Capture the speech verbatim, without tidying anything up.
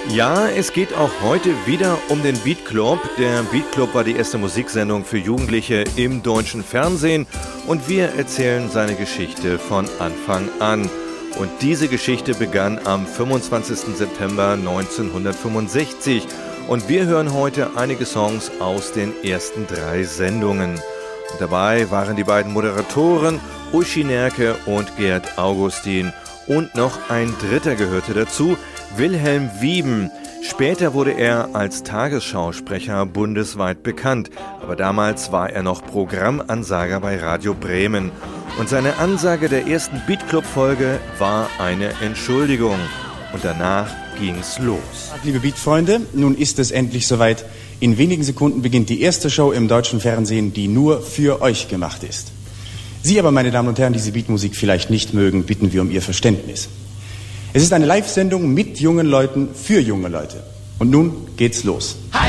Ja, es geht auch heute wieder um den Beat Club. Der Beat Club war die erste Musiksendung für Jugendliche im deutschen Fernsehen und wir erzählen seine Geschichte von Anfang an. Und diese Geschichte begann am fünfundzwanzigsten September neunzehnhundertfünfundsechzig und wir hören heute einige Songs aus den ersten drei Sendungen. Und dabei waren die beiden Moderatoren Uschi Nerke und Gerd Augustin und noch ein Dritter gehörte dazu, Wilhelm Wieben. Später wurde er als Tagesschausprecher bundesweit bekannt, aber damals war er noch Programmansager bei Radio Bremen. Und seine Ansage der ersten Beat Club-Folge war eine Entschuldigung. Und danach ging's los. Liebe Beat-Freunde, nun ist es endlich soweit. In wenigen Sekunden beginnt die erste Show im deutschen Fernsehen, die nur für euch gemacht ist. Sie aber, meine Damen und Herren, die diese Beatmusik vielleicht nicht mögen, bitten wir um Ihr Verständnis. Es ist eine Live-Sendung mit jungen Leuten für junge Leute. Und nun geht's los.